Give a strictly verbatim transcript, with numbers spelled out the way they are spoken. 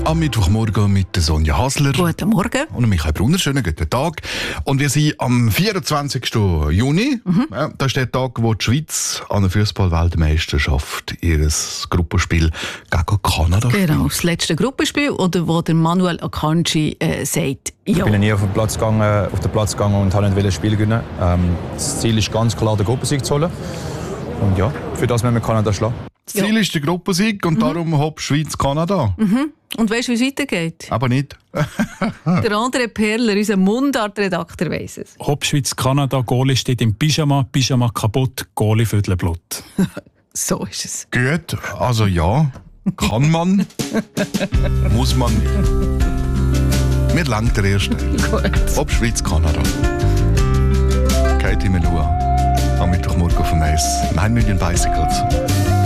Am Mittwochmorgen mit der Sonja Hasler. Guten Morgen. Und Michael Brunner. Schönen guten Tag. Und wir sind am vierundzwanzigsten Juni. Mhm. Ja, das ist der Tag, wo die Schweiz an der Fußball-Weltmeisterschaft ihr Gruppenspiel gegen Kanada spielt. Genau, das letzte Gruppenspiel, oder wo der Manuel Akanji äh, sagt, ja. Ich bin nie auf den Platz gegangen, auf den Platz gegangen und wollte nicht das Spiel gewinnen. Ähm, das Ziel ist ganz klar, den Gruppensieg zu holen. Und ja, für das müssen wir Kanada schlagen. Das Ziel ja. ist der Gruppensieg und mhm. darum hopp Schweiz-Kanada. Mhm. Und weißt du, wie es weitergeht? Aber nicht. Der andere Perler, unser Mundart-Redakteur, weiss es. Hopp Schweiz-Kanada, Goalie steht im Pyjama, Pyjama kaputt, Goalie Viertelblut. So ist es. Gut, also ja, kann man, muss man nicht. Mir langt der erste. Gut. Hopp Schweiz-Kanada. Katie Melua am Mittwochmorgen auf dem Eis. nine Million Bicycles.